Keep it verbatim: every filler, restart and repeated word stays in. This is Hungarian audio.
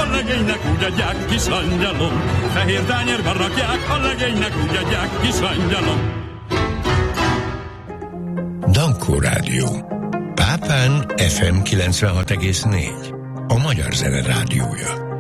a legénynek úgy adják, kis angyalom. Fehér tányérban rakják, a legénynek úgy adják, kis angyalom. Dankó Rádió. Pápán ef em kilencvenhat egész négy. A magyar zene rádiója.